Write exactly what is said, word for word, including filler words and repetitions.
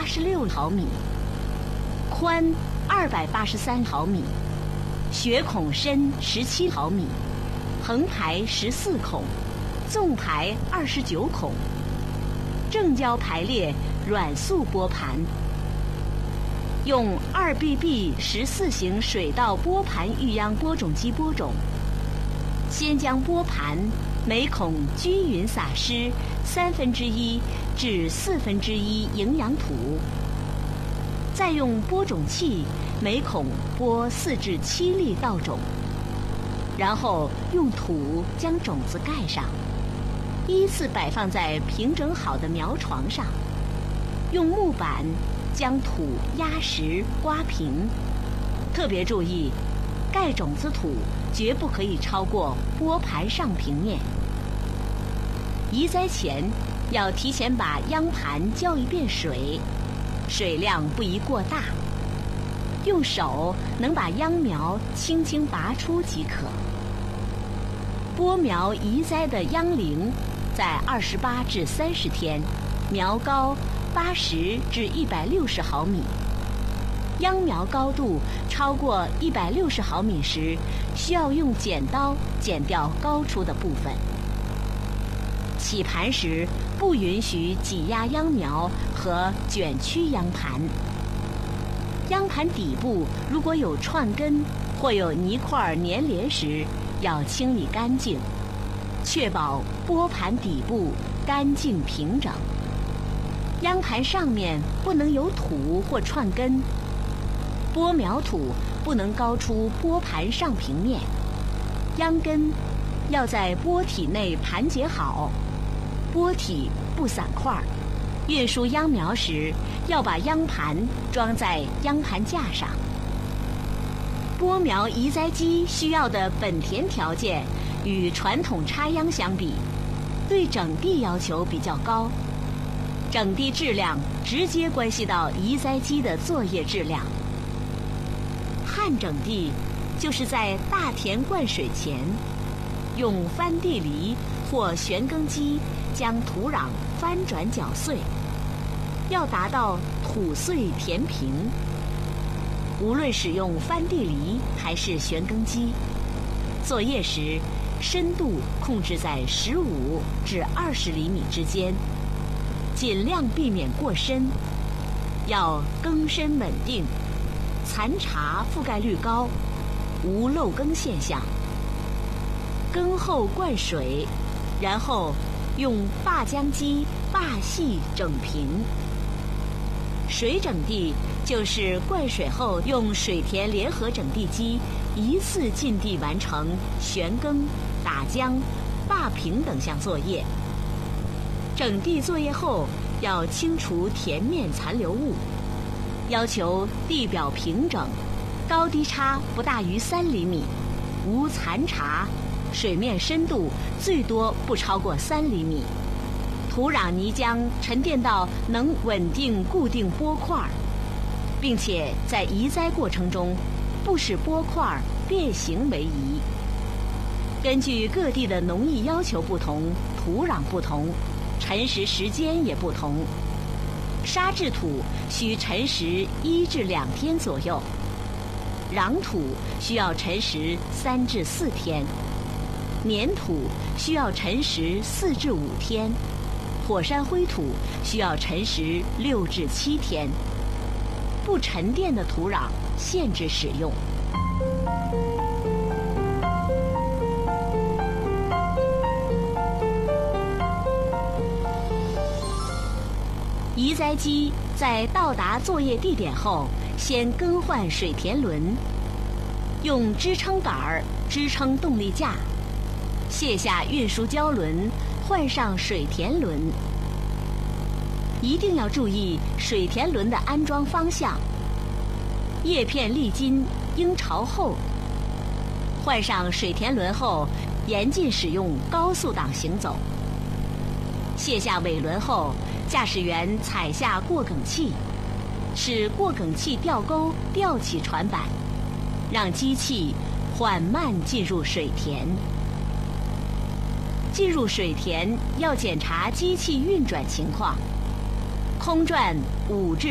八十六毫米，宽二百八十三毫米，血孔深十七毫米，横排十四孔，纵排二十九孔，正交排列软塑拨盘。用 二 B B 十四型水稻拨盘育秧播种机播种，先将拨盘每孔均匀撒施三分之一至四分之一营养土，再用播种器每孔播四至七粒稻种，然后用土将种子盖上，依次摆放在平整好的苗床上，用木板将土压实刮平，特别注意，盖种子土绝不可以超过拨盘上平面。移栽前要提前把秧盘浇一遍水，水量不宜过大，用手能把秧苗轻轻拔出即可。播苗移栽的秧龄在二十八至三十天，苗高八十至一百六十毫米，秧苗高度超过一百六十毫米时，需要用剪刀剪掉高出的部分。起盘时不允许挤压秧苗和卷曲秧盘。秧盘底部如果有串根或有泥块粘连时，要清理干净，确保拨盘底部干净平整。秧盘上面不能有土或串根，播苗土不能高出拨盘上平面，秧根要在播体内盘结好，播体不散块。运输秧苗时要把秧盘装在秧盘架上。播苗移栽机需要的本田条件与传统插秧相比，对整地要求比较高。整地质量直接关系到移栽机的作业质量。旱整地就是在大田灌水前，用翻地犁或旋耕机将土壤翻转搅碎，要达到土碎田平。无论使用翻地犁还是旋耕机，作业时深度控制在十五至二十厘米之间，尽量避免过深，要耕深稳定，残茬覆盖率高，无漏耕现象。耕后灌水，然后用耙浆机耙细整平。水整地就是灌水后用水田联合整地机一次进地完成旋耕、打浆、耙平等项作业。整地作业后要清除田面残留物，要求地表平整，高低差不大于三厘米，无残茬，水面深度最多不超过三厘米，土壤泥浆沉淀到能稳定固定拨块，并且在移栽过程中不使拨块变形为宜。根据各地的农艺要求不同，土壤不同，沉实时间也不同。沙质土需沉实一至两天左右，壤土需要沉实三至四天，粘土需要沉实四至五天，火山灰土需要沉实六至七天。不沉淀的土壤限制使用。移栽机在到达作业地点后，先更换水田轮，用支撑杆儿支撑动力架，卸下运输胶轮，换上水田轮。一定要注意水田轮的安装方向，叶片沥金应朝后。换上水田轮后，严禁使用高速档行走。卸下尾轮后，驾驶员踩下过梗器，使过梗器吊钩吊起船板，让机器缓慢进入水田。进入水田要检查机器运转情况，空转五至